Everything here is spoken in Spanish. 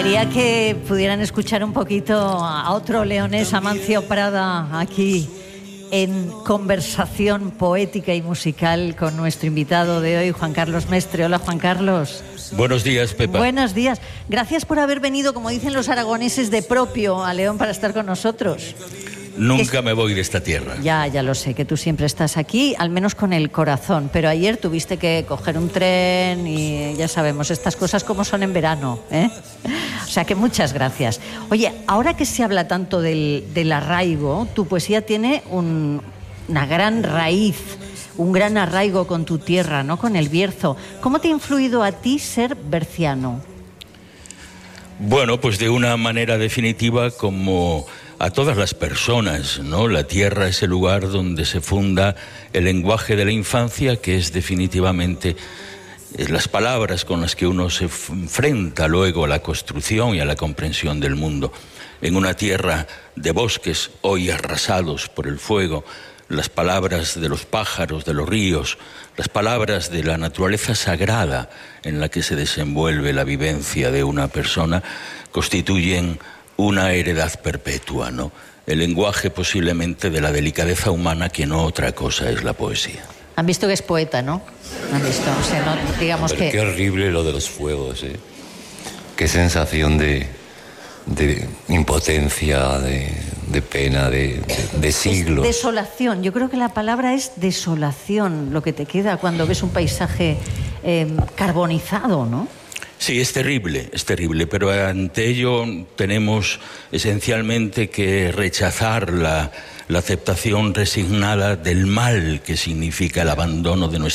Quería que pudieran escuchar un poquito a otro leonés, Amancio Prada, aquí en conversación poética y musical con nuestro invitado de hoy, Juan Carlos Mestre. Hola, Juan Carlos. Buenos días, Pepa. Buenos días. Gracias por haber venido, como dicen los aragoneses, de propio a León para estar con nosotros. Nunca me voy de esta tierra. Ya lo sé, que tú siempre estás aquí, al menos con el corazón. Pero ayer tuviste que coger un tren y ya sabemos estas cosas como son en verano, ¿eh? O sea que muchas gracias. Oye, ahora que se habla tanto del arraigo, tu poesía tiene una gran raíz, un gran arraigo con tu tierra, ¿no? Con el Bierzo. ¿Cómo te ha influido a ti ser berciano? Bueno, pues de una manera definitiva, como a todas las personas, ¿no? La tierra es el lugar donde se funda el lenguaje de la infancia, que es definitivamente las palabras con las que uno se enfrenta luego a la construcción y a la comprensión del mundo. En una tierra de bosques hoy arrasados por el fuego, las palabras de los pájaros, de los ríos, las palabras de la naturaleza sagrada en la que se desenvuelve la vivencia de una persona, constituyen una heredad perpetua, ¿no? El lenguaje posiblemente de la delicadeza humana, que no otra cosa es la poesía. Han visto que es poeta, ¿no? Han visto, o sea, no, digamos. Pero que... qué horrible lo de los fuegos, ¿eh? Qué sensación de impotencia, de pena, de siglos. Es desolación. Yo creo que la palabra es desolación, lo que te queda cuando ves un paisaje carbonizado, ¿no? Sí, es terrible, pero ante ello tenemos esencialmente que rechazar la aceptación resignada del mal que significa el abandono de nuestra